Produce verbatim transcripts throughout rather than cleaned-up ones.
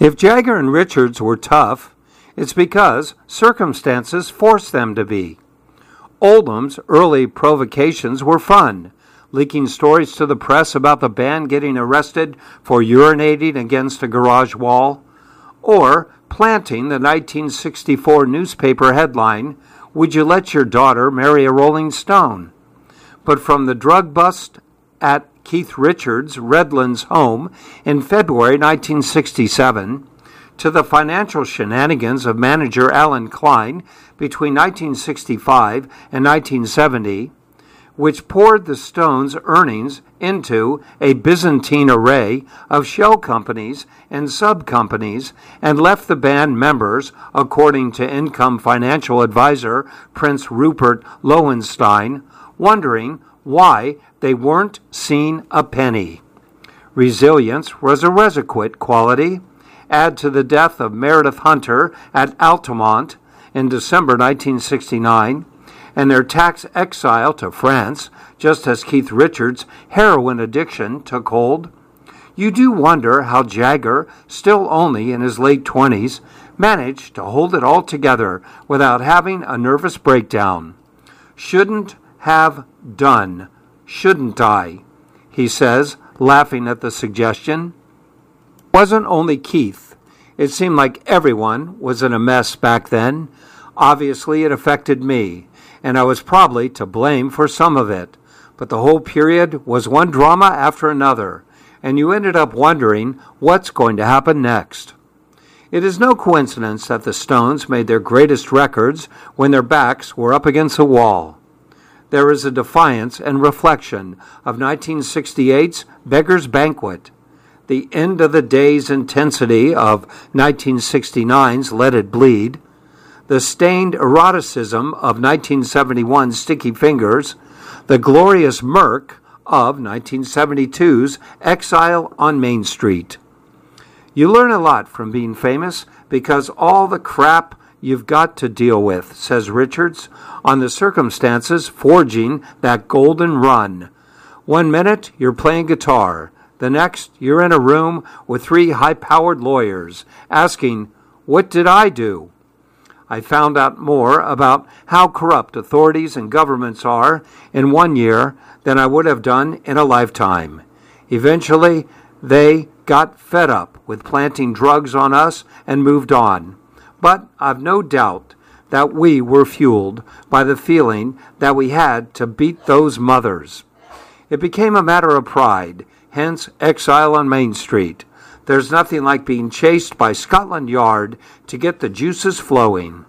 If Jagger and Richards were tough, it's because circumstances forced them to be. Oldham's early provocations were fun, leaking stories to the press about the band getting arrested for urinating against a garage wall, or planting the nineteen sixty-four newspaper headline, "Would you let your daughter marry a Rolling Stone?" But from the drug bust at Keith Richards' Redlands home in February nineteen sixty-seven, to the financial shenanigans of manager Alan Klein between nineteen sixty-five and nineteen seventy, which poured the Stones' earnings into a Byzantine array of shell companies and sub-companies and left the band members, according to income financial advisor Prince Rupert Lowenstein, wondering why they weren't seen a penny. Resilience was a requisite quality. Add to the death of Meredith Hunter at Altamont in December nineteen sixty-nine, and their tax exile to France, just as Keith Richards' heroin addiction took hold, you do wonder how Jagger, still only in his late twenties, managed to hold it all together without having a nervous breakdown. Shouldn't have done, shouldn't I? He says, laughing at the suggestion. It wasn't only Keith. It seemed like everyone was in a mess back then. Obviously, it affected me, and I was probably to blame for some of it. But the whole period was one drama after another, and you ended up wondering what's going to happen next. It is no coincidence that the Stones made their greatest records when their backs were up against a wall. There is a defiance and reflection of nineteen sixty-eight's Beggar's Banquet, the end of the day's intensity of nineteen sixty-nine's Let It Bleed, the stained eroticism of nineteen seventy-one's Sticky Fingers, the glorious murk of nineteen seventy-two's Exile on Main Street. You learn a lot from being famous because all the crap you've got to deal with, says Richards, on the circumstances forging that golden run. One minute you're playing guitar. The next you're in a room with three high-powered lawyers asking, "What did I do?" I found out more about how corrupt authorities and governments are in one year than I would have done in a lifetime. Eventually, they got fed up with planting drugs on us and moved on. But I've no doubt that we were fueled by the feeling that we had to beat those mothers. It became a matter of pride, hence Exile on Main Street. There's nothing like being chased by Scotland Yard to get the juices flowing.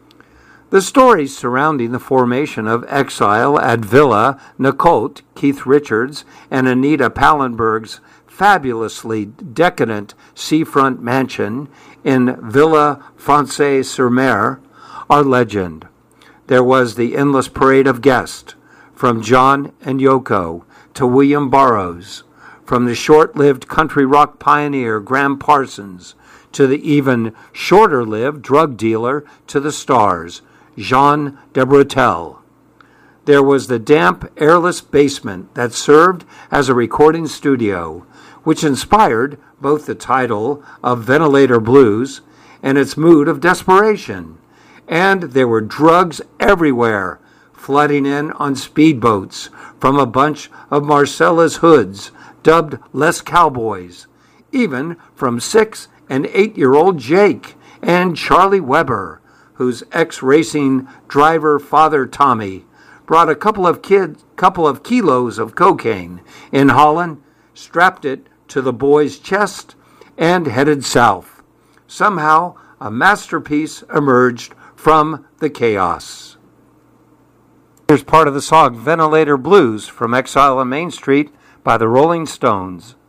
The stories surrounding the formation of Exile at Villa Nicotte, Keith Richards, and Anita Pallenberg's fabulously decadent seafront mansion in Villa Francais-sur-Mer are legend. There was the endless parade of guests, from John and Yoko to William Burroughs, from the short-lived country rock pioneer Graham Parsons to the even shorter-lived drug dealer to the stars, Jean de Breteuil. There was the damp, airless basement that served as a recording studio, which inspired both the title of Ventilator Blues and its mood of desperation. And there were drugs everywhere, flooding in on speedboats from a bunch of Marcella's hoods, dubbed Les Cowboys, even from six- and eight-year-old Jake and Charlie Weber, whose ex-racing driver father Tommy brought a couple of kids, couple of kilos of cocaine in Holland, strapped it to the boy's chest, and headed south. Somehow, a masterpiece emerged from the chaos. Here's part of the song Ventilator Blues from Exile on Main Street by the Rolling Stones.